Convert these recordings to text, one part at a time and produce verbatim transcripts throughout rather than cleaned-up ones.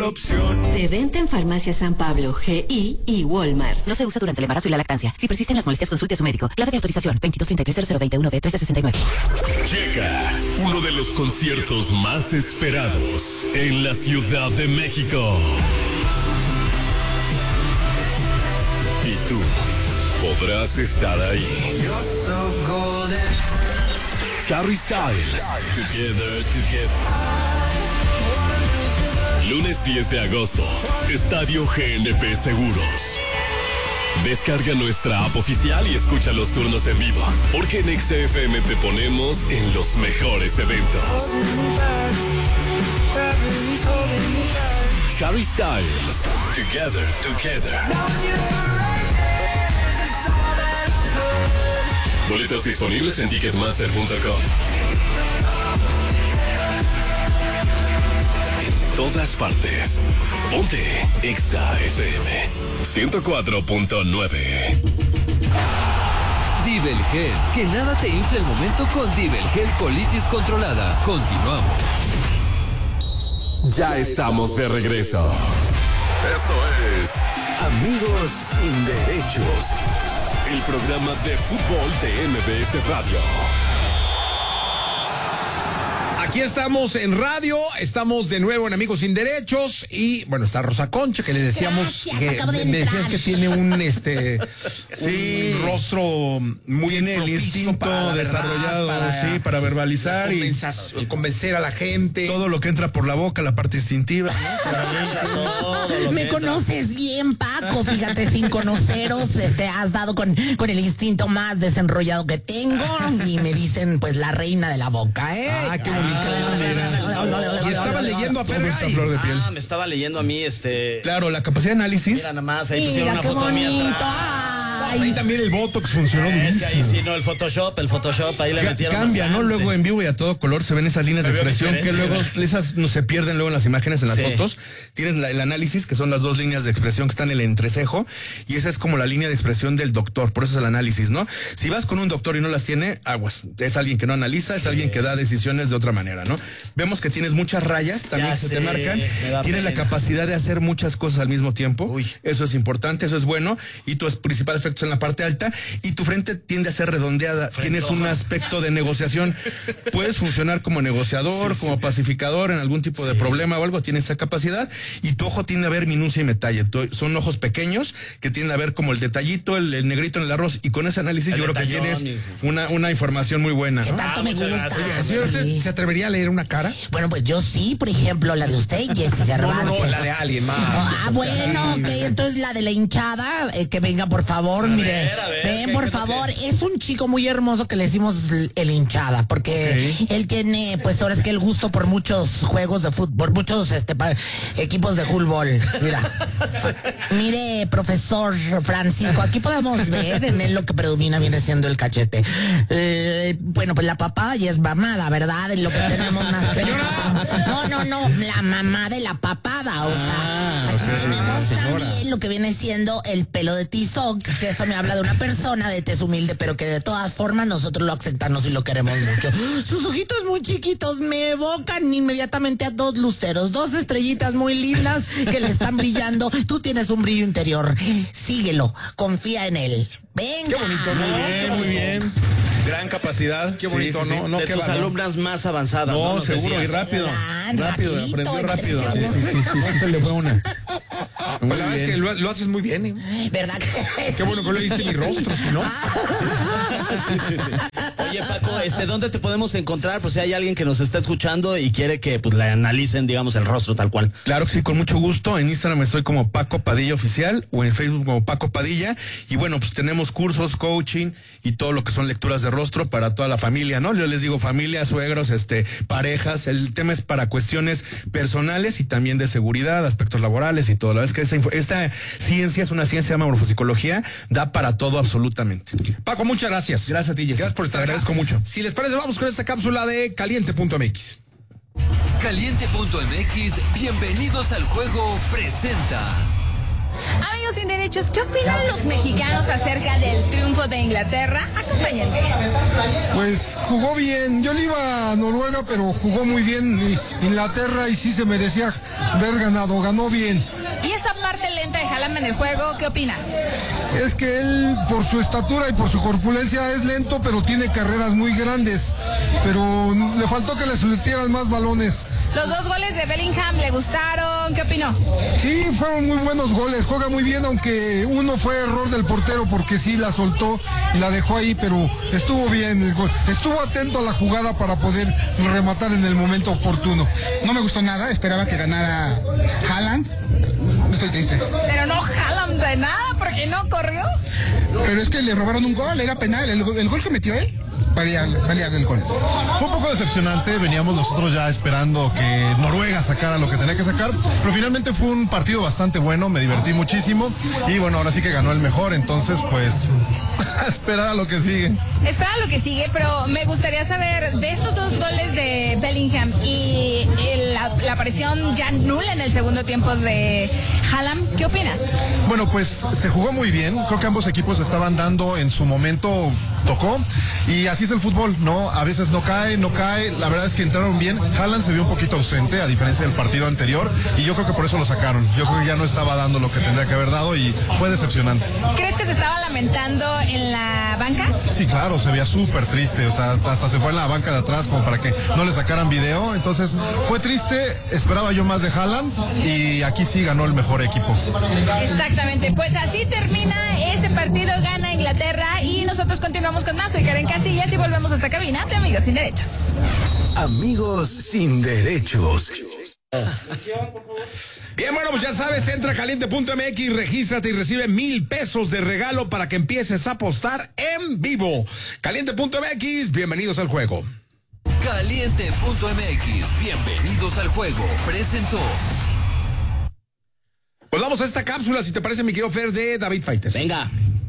opción. De venta en Farmacia San Pablo, G I y Walmart. No se usa durante el embarazo y la lactancia. Si persisten las molestias, consulte a su médico. Clave de autorización veintidós treinta y tres cero cero veintiuno B trece sesenta y nueve. Llega uno de los conciertos más esperados en la Ciudad de México. Y tú podrás estar ahí. Harry Styles, Together, Together. Lunes diez de agosto, Estadio G N P Seguros. Descarga nuestra app oficial y escucha los turnos en vivo, porque en X F M te ponemos en los mejores eventos. Harry Styles, Together, Together. Boletos disponibles en ticketmaster punto com. En todas partes. Ponte Exa F M ciento cuatro punto nueve. Divel Gel. Que nada te infle el momento con Divel Gel Colitis Controlada. Continuamos. Ya estamos de regreso. Esto es Amigos sin Derechos, el programa de fútbol de M B S Radio. Aquí estamos en radio, estamos de nuevo en Amigos Sin Derechos y bueno, está Rosa Concha, que le decíamos Gracias, que de me decías que tiene un este sí, un rostro muy tiene el instinto desarrollado, para, sí, para verbalizar y convencer a la gente. Todo lo que entra por la boca, la parte instintiva, ¿no? Me conoces bien, Paco, fíjate, sin conoceros, este, has dado con, con el instinto más desenrollado que tengo y me dicen, pues, la reina de la boca, ¿eh? Ah, qué bonito. Y estaba leyendo a Fergay. Esta flor de piel. Ah, me estaba leyendo a mí, este... Claro, la capacidad de análisis. Mira nada más, ahí pusieron Mira, una qué foto mía bonito. atrás. Ahí también el Botox funcionó Es durísimo. que ahí sí, no, el Photoshop, el Photoshop, ahí le metieron Cambia, ¿no? bastante. Luego en vivo y a todo color se ven esas líneas de Me veo expresión que diferente, luego ¿verdad? esas no se pierden luego en las imágenes, en las Sí. fotos. Tienes la- el análisis, que son las dos líneas de expresión que están en el entrecejo, y esa es como la línea de expresión del doctor, por eso es el análisis, ¿no? Si vas con un doctor y no las tiene, aguas. Es alguien que no analiza, es Sí. alguien que da decisiones de otra manera, ¿no? Vemos que tienes muchas rayas, también Ya se sé, te marcan. me da Tienes la pena. capacidad de hacer muchas cosas al mismo tiempo. Uy. Eso es importante, eso es bueno. Y tu principal efecto es en la parte alta, y tu frente tiende a ser redondeada. Tienes un aspecto de negociación. Puedes funcionar como negociador, Sí, como sí. pacificador en algún tipo de Sí. problema o algo. Tienes esa capacidad. Y tu ojo tiende a ver minucia y detalle. Tu- Son ojos pequeños que tienden a ver como el detallito, el, el negrito en el arroz. Y con ese análisis El yo creo que detallón, tienes hijo. una, una información muy buena, ¿Qué ¿no? tanto Ah, me muchas gusta? gracias. Señor, ¿usted Sí. se atrevería a leer una cara? Bueno, pues yo sí, por ejemplo, la de usted, Jessy Cervantes. No, no, no, la de alguien más. Ah, bueno, ok, entonces la de la hinchada, eh, que venga por favor, mire, ver, a ver, ven ¿qué- por qué es lo favor, que- es un chico muy hermoso que le decimos l- el hinchada, porque él tiene, pues ahora es que el gusto por muchos juegos de fútbol, muchos este pa- equipos de fútbol, mira. Mire, profesor Francisco, aquí podemos ver en él lo que predomina viene siendo el cachete. Eh, bueno, pues la papada ya es mamada, ¿verdad? En lo que tenemos más. No, no, no, la mamá de la papada, o sea, aquí tenemos también lo que viene siendo el pelo de tizoc, que eso me habla de una persona de tez humilde, pero que de todas formas nosotros lo aceptamos y lo queremos mucho. Sus ojitos muy chiquitos me evocan inmediatamente a dos luceros, dos estrellitas muy lindas que le están brillando. Tú tienes un brillo interior, síguelo, confía en él. Venga. Qué bonito, Muy bien, muy bien. Gran capacidad. Qué bonito, Sí, sí, sí. ¿no? No, de qué tus valor. alumnas más avanzadas. No, Nos seguro, y decías. rápido. Lan, Rápido, rapidito, aprendió en rápido. tres Sí, sí, segundos. sí, sí, sí, se le fue una. Pues la verdad es que lo, lo haces muy bien, ¿eh? ¿Verdad que Qué bueno que lo viste mi rostro, si no. Sí, sí, sí. Oye, Paco, este, ¿dónde te podemos encontrar? Pues si hay alguien que nos está escuchando y quiere que pues le analicen, digamos, el rostro tal cual. Claro que sí, con mucho gusto. En Instagram estoy como Paco Padilla Oficial o en Facebook como Paco Padilla. Y bueno, pues tenemos cursos, coaching y todo lo que son lecturas de rostro para toda la familia, ¿no? Yo les digo familia, suegros, este, parejas. El tema es para cuestiones personales y también de seguridad, aspectos laborales y todo. La verdad es que esta, info- esta ciencia es una ciencia, se llama morfopsicología, da para todo absolutamente. Paco, muchas gracias. Gracias a ti, Jessy. Gracias por estar Te acá. agradezco mucho. Si les parece, vamos con esta cápsula de caliente punto m x. Caliente punto m x, bienvenidos al juego, presenta. Amigos sin derechos, ¿qué opinan los mexicanos acerca del triunfo de Inglaterra? Acompáñenme. Pues jugó bien, yo le iba a Noruega, pero jugó muy bien y- Inglaterra y sí se merecía haber ganado, ganó bien. Y esa parte lenta de Haaland en el juego, ¿qué opina? Es que él, por su estatura y por su corpulencia, es lento, pero tiene carreras muy grandes. Pero le faltó que le metieran más balones. Los dos goles de Bellingham, ¿le gustaron? ¿Qué opinó? Sí, fueron muy buenos goles. Juega muy bien, aunque uno fue error del portero porque sí la soltó y la dejó ahí, pero estuvo bien el gol. Estuvo atento a la jugada para poder rematar en el momento oportuno. No me gustó nada, esperaba que ganara Haaland. Estoy triste. Pero no Haaland de nada, porque no corrió. Pero es que le robaron un gol, era penal. El, el gol que metió él valía, valía del gol. Fue un poco decepcionante, veníamos nosotros ya esperando que Noruega sacara lo que tenía que sacar, pero finalmente fue un partido bastante bueno, me divertí muchísimo y bueno, ahora sí que ganó el mejor, entonces pues a esperar a lo que sigue. Espera lo que sigue, pero me gustaría saber de estos dos goles de Bellingham y el, la, la aparición ya nula en el segundo tiempo de Haaland, ¿qué opinas? Bueno, pues se jugó muy bien, creo que ambos equipos estaban dando en su momento, tocó, y así es el fútbol, ¿no? A veces no cae, no cae, la verdad es que entraron bien, Haaland se vio un poquito ausente, a diferencia del partido anterior, y yo creo que por eso lo sacaron, yo creo que ya no estaba dando lo que tendría que haber dado y fue decepcionante. ¿Crees que se estaba lamentando en la banca? Sí, claro, se veía súper triste, o sea, hasta se fue en la banca de atrás como para que no le sacaran video, entonces fue triste, esperaba yo más de Haaland y aquí sí ganó el mejor equipo. Exactamente, pues así termina este partido, gana Inglaterra y nosotros continuamos con más. Soy Karen Casillas y volvemos a esta cabina de Amigos Sin Derechos. Amigos Sin Derechos. Bien, bueno, pues ya sabes, entra a caliente punto m x, regístrate y recibe mil pesos de regalo para que empieces a apostar en vivo. caliente punto m x, bienvenidos al juego. caliente punto m x, bienvenidos al juego, presentó. Pues vamos a esta cápsula, si te parece, mi querido Fer, de David Faites. Venga.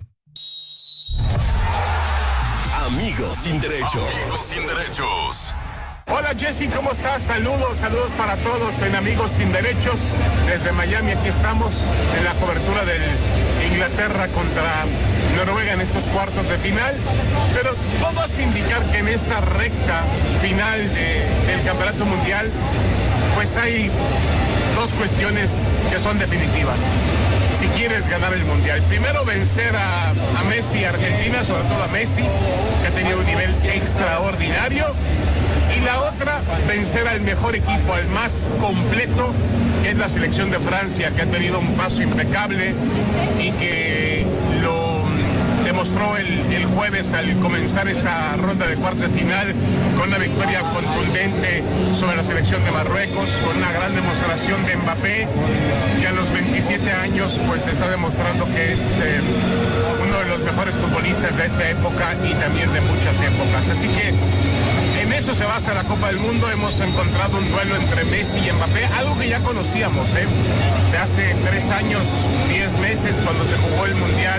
Amigos Sin Derechos. Amigos Sin Derechos. Hola Jessy, ¿cómo estás? Saludos, saludos para todos en Amigos Sin Derechos. Desde Miami aquí estamos en la cobertura del Inglaterra contra Noruega en estos cuartos de final. Pero todo hace indicar que en esta recta final de, del Campeonato Mundial, pues hay dos cuestiones que son definitivas. Si quieres ganar el Mundial, primero vencer a, a Messi y Argentina, sobre todo a Messi, que ha tenido un nivel extraordinario. Y la otra, vencer al mejor equipo, al más completo, que es la selección de Francia, que ha tenido un paso impecable y que lo demostró el, el jueves al comenzar esta ronda de cuartos de final con una victoria contundente sobre la selección de Marruecos, con una gran demostración de Mbappé, que a los veintisiete años pues está demostrando que es eh, uno de los mejores futbolistas de esta época y también de muchas épocas. Así que en eso se basa la Copa del Mundo. Hemos encontrado un duelo entre Messi y Mbappé, algo que ya conocíamos, ¿eh? De hace tres años, diez meses, cuando se jugó el Mundial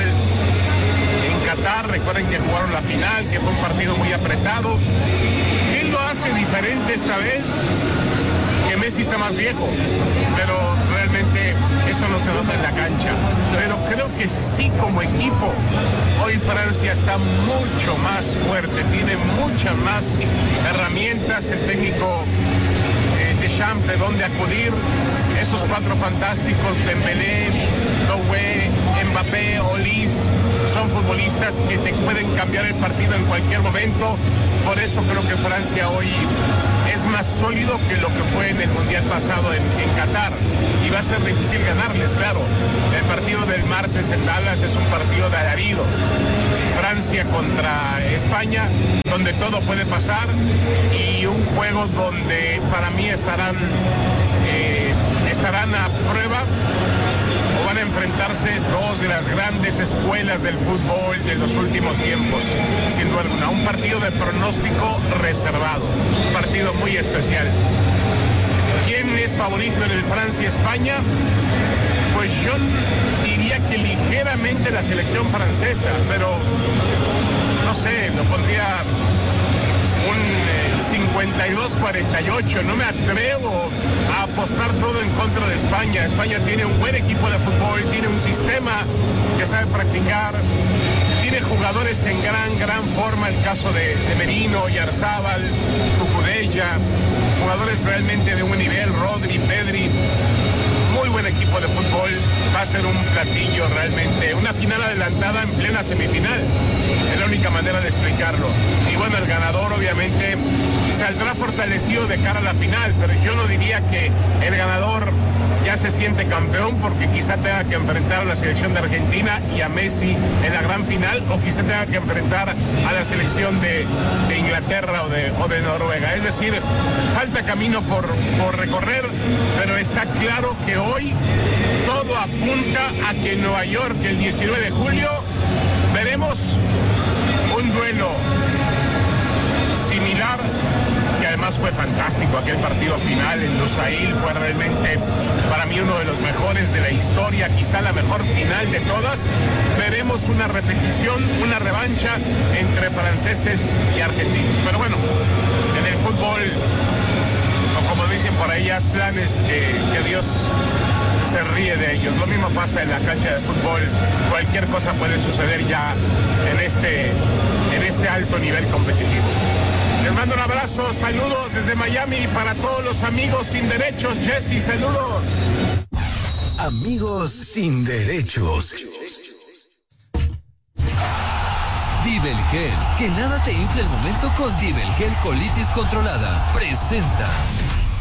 en Qatar. Recuerden que jugaron la final, que fue un partido muy apretado. ¿Qué lo hace diferente esta vez? Que Messi está más viejo, pero realmente eso no se nota en la cancha. Pero creo que sí, como equipo, hoy Francia está mucho más fuerte, tiene muchas más herramientas, el técnico eh, Deschamps de dónde acudir, esos cuatro fantásticos, Dembélé, Doué, Mbappé, Olise, son futbolistas que te pueden cambiar el partido en cualquier momento. Por eso creo que Francia hoy es más sólido que lo que fue en el Mundial pasado en, en Qatar. Y va a ser difícil ganarles, claro. El partido del martes en Dallas es un partido de alarido. Francia contra España, donde todo puede pasar. Y un juego donde para mí estarán, eh, estarán a prueba. O van a enfrentarse dos de las grandes escuelas del fútbol de los últimos tiempos, sin duda alguna. Un partido de pronóstico reservado, un partido muy especial. ¿Quién es favorito en el Francia-España? Pues yo diría que ligeramente la selección francesa, pero no sé, lo pondría un eh, cincuenta y dos cuarenta y ocho. No me atrevo a apostar todo en contra de España. España tiene un buen equipo de fútbol, tiene un sistema que sabe practicar, tiene jugadores en gran, gran forma, el caso de, de Merino, Yarzábal, Cucurella, jugadores realmente de un nivel, Rodri, Pedri, muy buen equipo de fútbol, va a ser un platillo realmente, una final adelantada en plena semifinal, es la única manera de explicarlo. Y bueno, el ganador obviamente saldrá fortalecido de cara a la final, pero yo no diría que el ganador ya se siente campeón porque quizá tenga que enfrentar a la selección de Argentina y a Messi en la gran final, o quizá tenga que enfrentar a la selección de, de Inglaterra o de, o de Noruega. Es decir, falta camino por, por recorrer, pero está claro que hoy todo apunta a que en Nueva York el diecinueve de julio veremos un duelo similar, que además fue fantástico. Aquel partido final en Lusail fue realmente para mí uno de los mejores de la historia, quizá la mejor final de todas. Veremos una repetición, una revancha entre franceses y argentinos. Pero bueno, en el fútbol, o como dicen por ahí, haz planes que, que Dios se ríe de ellos. Lo mismo pasa en la cancha de fútbol. Cualquier cosa puede suceder ya en este, en este alto nivel competitivo. Les mando un abrazo, saludos desde Miami para todos los amigos sin derechos. Jesse, saludos. Amigos sin derechos. Dibelgel, que nada te infle el momento con Dibelgel Colitis Controlada. Presenta.